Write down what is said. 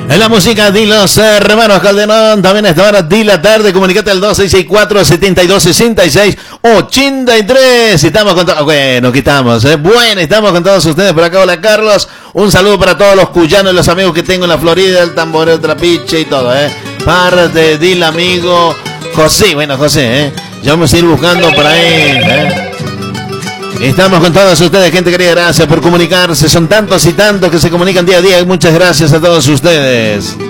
En la música de los hermanos Calderón, también esta hora de la tarde, comunicate al 2664-7266-83. Estamos con todos, bueno, quitamos, bueno, estamos con todos ustedes por acá. Hola Carlos, un saludo para todos los cuyanos y los amigos que tengo en la Florida, el Tamboreo, Trapiche y todo, parte del amigo José, bueno José, ya vamos a ir buscando por ahí, Estamos con todos ustedes, gente querida, gracias por comunicarse. Son tantos y tantos que se comunican día a día. Muchas gracias a todos ustedes.